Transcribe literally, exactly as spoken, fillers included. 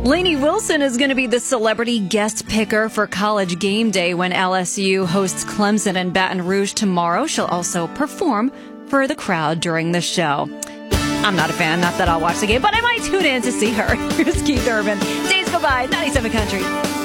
Lainey Wilson is going to be the celebrity guest picker for College Game Day when L S U hosts Clemson in Baton Rouge tomorrow. She'll also perform for the crowd during the show. I'm not a fan, not that I'll watch the game, but I might tune in to see her. Here's Keith Urban. Days go by, ninety-seven Country.